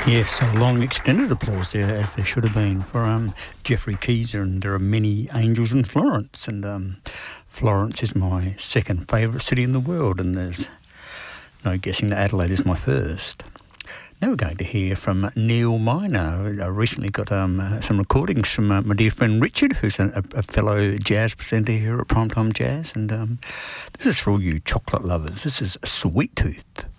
Yes, a long extended applause there, as there should have been, for Geoffrey Keezer, and there are many angels in Florence, and Florence is my second favourite city in the world, and there's no guessing that Adelaide is my first. Now we're going to hear from Neil Miner. I recently got some recordings from my dear friend Richard, who's a fellow jazz presenter here at Primetime Jazz, and this is for all you chocolate lovers. This is Sweet Tooth.